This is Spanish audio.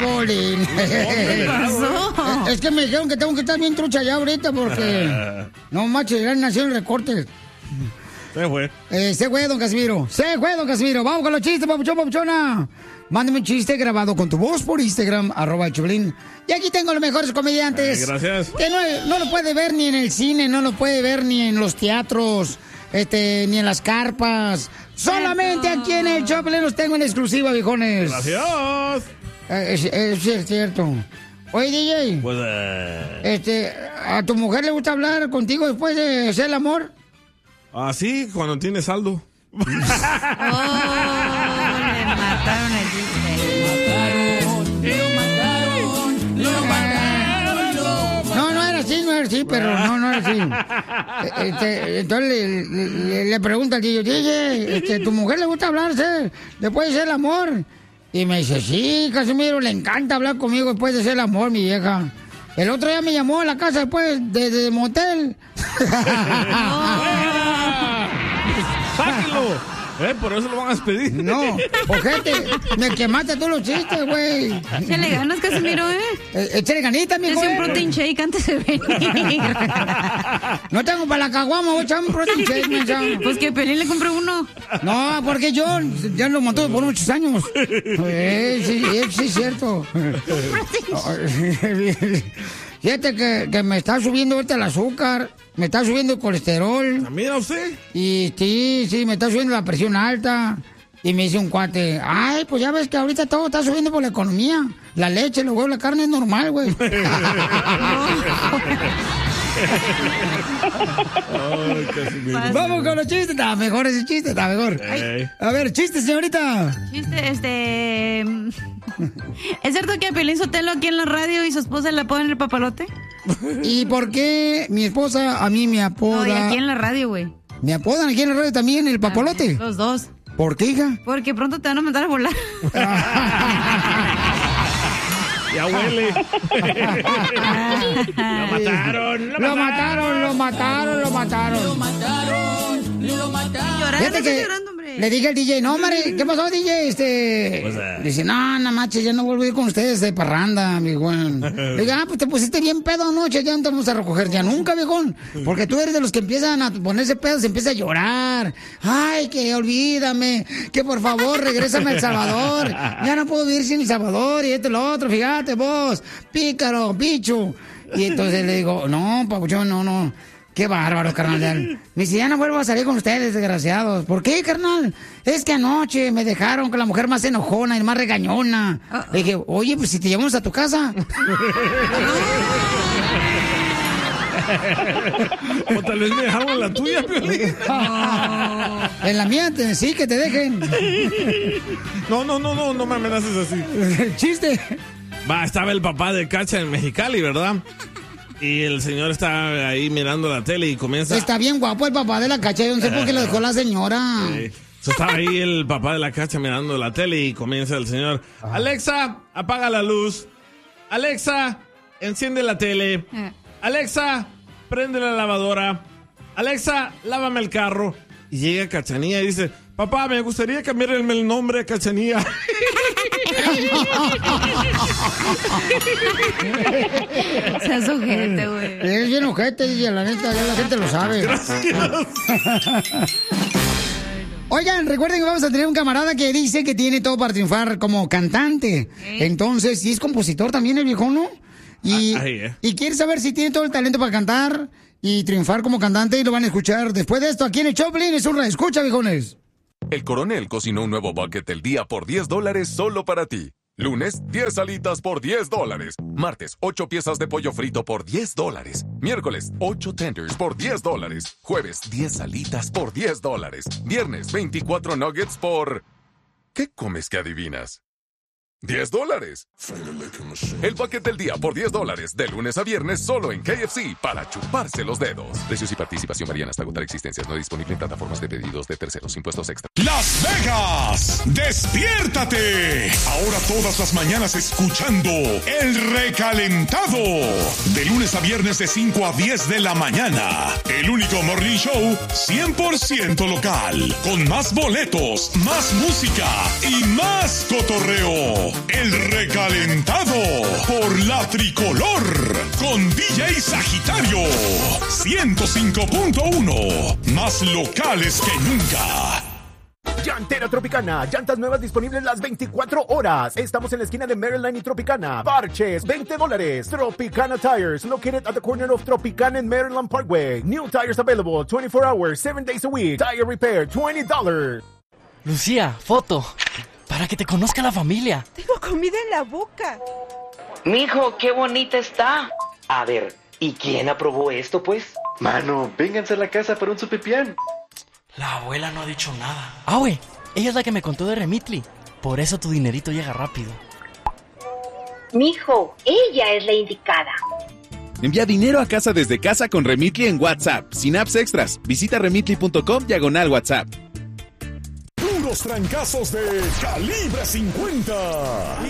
Piolín. ¿Qué pasó? Es que me dijeron que tengo que estar bien trucha ya ahorita porque... No, macho, ya nacieron recortes. Se fue. Se fue, don Casimiro. Se fue, don Casimiro. Vamos con los chistes, papuchón, papuchona. Mándame un chiste grabado con tu voz por Instagram, @Choplin. Y aquí tengo los mejores comediantes. Gracias. Que no lo puede ver ni en el cine, no lo puede ver ni en los teatros, ni en las carpas. Solamente aquí en el Choplin los tengo en exclusiva, viejones. Gracias. Es cierto. Oye, DJ. Pues, ¿A tu mujer le gusta hablar contigo después de hacer el amor? Ah, sí, cuando tiene saldo. Le mataron el No era así, pero no era así. Entonces le pregunta al DJ, ¿tu mujer le gusta hablarse después de hacer el amor? Y me dice, sí, Casimiro, le encanta hablar conmigo después de hacer el amor, mi vieja. El otro día me llamó a la casa después de motel. ¡Sáquenlo! Por eso lo van a despedir. No, ojete, me quemaste todos los chistes, güey. Échale ganas, Casimiro, Échale ganita, mijo. Es un protein shake antes de venir. No tengo para la caguama, voy a echar un protein shake, mensaje. Pues que Pelín le compré uno. No, porque yo ya lo mantuve por muchos años. Sí, es cierto. Fíjate que me está subiendo ahorita el azúcar, me está subiendo el colesterol. ¿Mira usted? Y sí, me está subiendo la presión alta. Y me dice un cuate, ay, pues ya ves que ahorita todo está subiendo por la economía. La leche, los huevos, la carne es normal, güey. Vamos con los chistes. Está mejor ese chiste, está mejor. A ver, chiste, señorita. Chiste, ¿es cierto que a Piolín Sotelo aquí en la radio y su esposa le apodan el papalote? ¿Y por qué mi esposa a mí me apoda? No, y aquí en la radio, güey. ¿Me apodan aquí en la radio también el papalote? Los dos. ¿Por qué, hija? Porque pronto te van a mandar a volar. Ya huele. Lo mataron. Fíjate que le dije al DJ, no, hombre, ¿qué pasó, DJ? Dice, no, manches, ya no vuelvo a ir con ustedes de parranda, viejón. Le digo, pues te pusiste bien pedo anoche, ya no te vamos a recoger ya nunca, viejón. Porque tú eres de los que empiezan a ponerse pedo, se empieza a llorar. Ay, que olvídame, que por favor, regrésame a El Salvador. Ya no puedo vivir sin El Salvador y esto y lo otro, fíjate vos, pícaro, bicho. Y entonces le digo, no, papuchón, no. Qué bárbaro, carnal. Me dice, ya no vuelvo a salir con ustedes, desgraciados. ¿Por qué, carnal? Es que anoche me dejaron con la mujer más enojona y más regañona. Le dije, oye, pues si te llevamos a tu casa. O tal vez me dejaron en la tuya, Piolín. En la mía, sí, que te dejen. No me amenaces así. El chiste. Estaba el papá de Cacha en Mexicali, ¿verdad? Y el señor está ahí mirando la tele y comienza... Está bien guapo el papá de la Cacha, yo no sé por qué lo dejó la señora. Sí. Estaba ahí el papá de la Cacha mirando la tele y comienza el señor... Alexa, apaga la luz. Alexa, enciende la tele. Alexa, prende la lavadora. Alexa, lávame el carro. Y llega Cachanía y dice... Papá, me gustaría cambiarme el nombre a Cachanía. Seas ojete, güey. Es bien ojete, y la neta, ya la gente lo sabe. Oigan, recuerden que vamos a tener un camarada que dice que tiene todo para triunfar como cantante. Entonces, sí es compositor también el viejo, ¿no? Y quiere saber si tiene todo el talento para cantar y triunfar como cantante, y lo van a escuchar después de esto aquí en el Choplin. Es un reescucha, viejones. El Coronel cocinó un nuevo bucket del día por $10 solo para ti. Lunes, 10 alitas por $10. Martes, 8 piezas de pollo frito por $10. Miércoles, 8 tenders por $10. Jueves, 10 alitas por $10. Viernes, 24 nuggets por... ¿Qué comes que adivinas? $10. El bucket del día por $10, de lunes a viernes solo en KFC, para chuparse los dedos. Precios y participación varían hasta agotar existencias. No disponible en plataformas de pedidos de terceros. Impuestos extra. ¡Las Vegas! ¡Despiértate! Ahora todas las mañanas escuchando El Recalentado. De lunes a viernes de 5 a 10 de la mañana. El único morning show 100% local. Con más boletos, más música y más cotorreo. el recalentado por la tricolor con DJ Sagitario 105.1, más locales que nunca. Llantera Tropicana, llantas nuevas disponibles las 24 horas. Estamos en la esquina de Maryland y Tropicana. Parches, $20. Tropicana Tires, located at the corner of Tropicana and Maryland Parkway. New tires available 24 hours, 7 days a week. Tire repair, $20. Lucía, foto, para que te conozca la familia. Tengo comida en la boca. Mijo, qué bonita está. A ver, ¿y quién aprobó esto, pues? Mano, vénganse a la casa para un sopipián. La abuela no ha dicho nada. Ah, güey, ella es la que me contó de Remitly. Por eso tu dinerito llega rápido. Mijo, ella es la indicada. Envía dinero a casa desde casa con Remitly en WhatsApp, sin apps extras. Visita remitly.com/WhatsApp. Puros trancazos de calibre 50.